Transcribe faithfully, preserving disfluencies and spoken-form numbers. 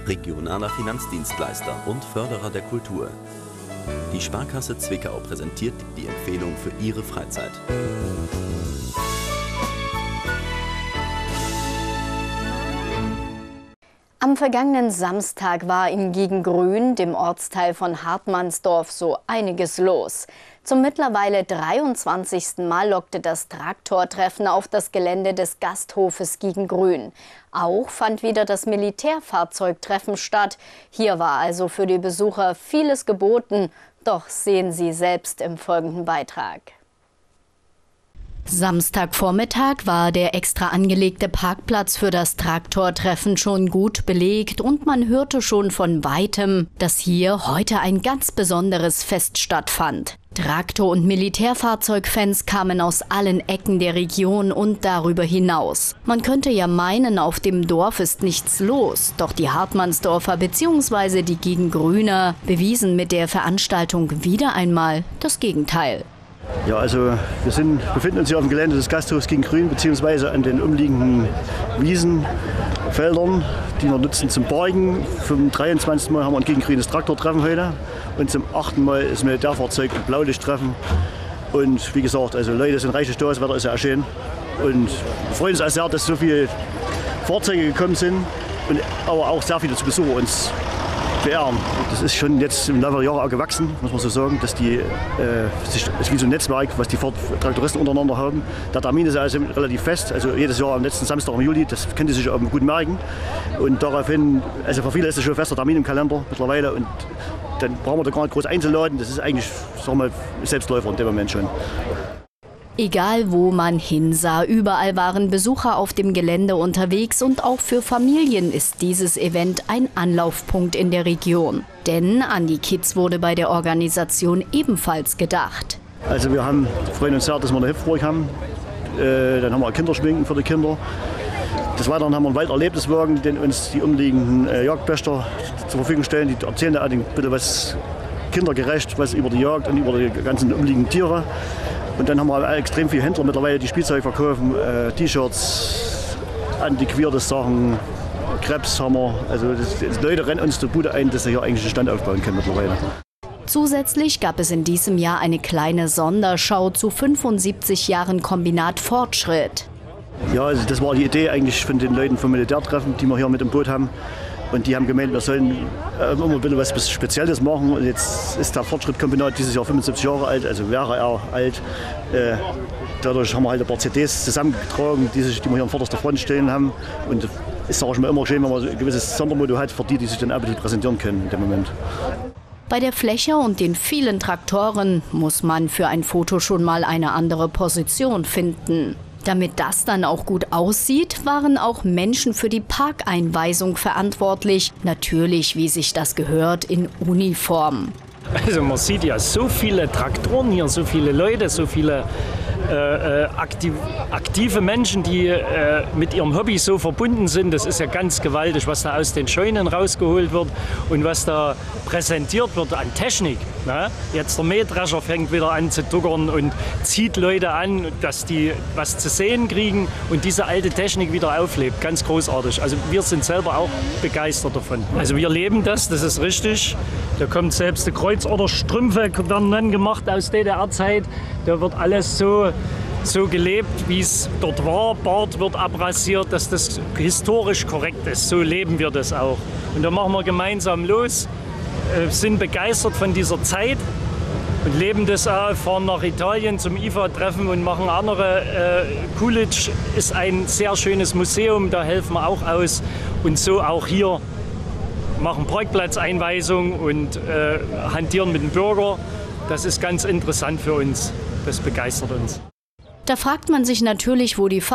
regionaler Finanzdienstleister und Förderer der Kultur. Die Sparkasse Zwickau präsentiert die Empfehlung für Ihre Freizeit. Am vergangenen Samstag war in Gegengrün, dem Ortsteil von Hartmannsdorf, so einiges los. Zum mittlerweile dreiundzwanzigsten Mal lockte das Traktortreffen auf das Gelände des Gasthofes Gegengrün. Auch fand wieder das Militärfahrzeugtreffen statt. Hier war also für die Besucher vieles geboten. Doch sehen Sie selbst im folgenden Beitrag. Samstagvormittag war der extra angelegte Parkplatz für das Traktortreffen schon gut belegt und man hörte schon von Weitem, dass hier heute ein ganz besonderes Fest stattfand. Traktor- und Militärfahrzeugfans kamen aus allen Ecken der Region und darüber hinaus. Man könnte ja meinen, auf dem Dorf ist nichts los, doch die Hartmannsdorfer bzw. die Gegengrüner bewiesen mit der Veranstaltung wieder einmal das Gegenteil. Ja, also wir sind, befinden uns hier auf dem Gelände des Gasthofs Gegengrün beziehungsweise an den umliegenden Wiesen, Feldern, die wir nutzen zum Parken. Zum dreiundzwanzigsten Mal haben wir ein gegengrünes Traktortreffen heute und zum achten Mal ist Militärfahrzeug- und Blaulichttreffen. Und wie gesagt, also Leute sind reichlich da, das Wetter ist ja schön. Und wir freuen uns auch sehr, dass so viele Fahrzeuge gekommen sind und aber auch sehr viele zu Besucher uns beehren. Das ist schon jetzt im Laufe der Jahre auch gewachsen, muss man so sagen, dass die, äh, sich, ist wie so ein Netzwerk, was die Traktoristen untereinander haben. Der Termin ist also relativ fest, also jedes Jahr am letzten Samstag im Juli, das können die sich auch gut merken. Und daraufhin, also für viele ist das schon ein fester Termin im Kalender mittlerweile und dann brauchen wir da gar nicht groß einzuladen, das ist eigentlich, sagen wir mal, Selbstläufer in dem Moment schon. Egal wo man hinsah, überall waren Besucher auf dem Gelände unterwegs und auch für Familien ist dieses Event ein Anlaufpunkt in der Region. Denn an die Kids wurde bei der Organisation ebenfalls gedacht. Also wir haben, freuen uns sehr, dass wir eine Hüpfburg haben. Äh, dann haben wir Kinderschminken für die Kinder. Des Weiteren haben wir einen Walderlebniswagen, den uns die umliegenden äh, Jagdpächter zur Verfügung stellen. Die erzählen da ein bisschen was kindergerecht, was über die Jagd und über die ganzen umliegenden Tiere. Und dann haben wir extrem viele Händler mittlerweile, die Spielzeug verkaufen, äh, T-Shirts, antiquierte Sachen, Krebs haben wir. Also das, das Leute rennen uns zur Bude ein, dass sie hier eigentlich einen Stand aufbauen können mittlerweile. Zusätzlich gab es in diesem Jahr eine kleine Sonderschau zu fünfundsiebzig Jahren Kombinat Fortschritt. Ja, also das war die Idee eigentlich von den Leuten vom Militärtreffen, die wir hier mit im Boot haben. Und die haben gemeint, wir sollen äh, immer ein bisschen was Spezielles machen. Und jetzt ist der Fortschrittkombinat dieses Jahr fünfundsiebzig Jahre alt, also wäre er alt. Äh, dadurch haben wir halt ein paar C Ds zusammengetragen, die, sich, die wir hier an vorderster Front stehen haben. Und es ist auch schon immer schön, wenn man so ein gewisses Sondermotto hat, für die, die sich dann auch ein bisschen präsentieren können in dem Moment. Bei der Fläche und den vielen Traktoren muss man für ein Foto schon mal eine andere Position finden. Damit das dann auch gut aussieht, waren auch Menschen für die Parkeinweisung verantwortlich. Natürlich, wie sich das gehört, in Uniform. Also man sieht ja so viele Traktoren hier, so viele Leute, so viele äh, aktiv, aktive Menschen, die äh, mit ihrem Hobby so verbunden sind. Das ist ja ganz gewaltig, was da aus den Scheunen rausgeholt wird und was da präsentiert wird an Technik. Ne? Jetzt der Mähdrescher fängt wieder an zu duckern und zieht Leute an, dass die was zu sehen kriegen und diese alte Technik wieder auflebt. Ganz großartig. Also wir sind selber auch begeistert davon. Also wir leben das, das ist richtig. Da kommt selbst die Kreuzorderstrümpfe, werden dann gemacht aus D D R-Zeit. Da wird alles so, so gelebt, wie es dort war. Bart wird abrasiert, dass das historisch korrekt ist. So leben wir das auch. Und da machen wir gemeinsam los, äh, sind begeistert von dieser Zeit und leben das auch, fahren nach Italien zum I F A-Treffen und machen andere. Äh, Coolidge ist ein sehr schönes Museum, da helfen wir auch aus. Und so auch hier. Machen Parkplatzeinweisung und äh, hantieren mit dem Bürger. Das ist ganz interessant für uns. Das begeistert uns. Da fragt man sich natürlich, wo die